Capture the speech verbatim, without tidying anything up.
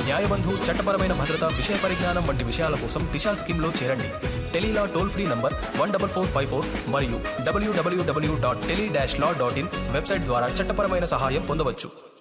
న్యాయబంధు చట్టపరమైన భద్రత విషయ పరిజ్ఞానం వంటి విషయాల కోసం దిశా స్కీమ్లో చేరండి. Tele-Law toll free number one double four five four మరియు డబ్ల్యూడబ్ల్యూడబ్ల్యూ dot tele dash law dot in website ద్వారా చట్టపరమైన సహాయం పొందవచ్చు.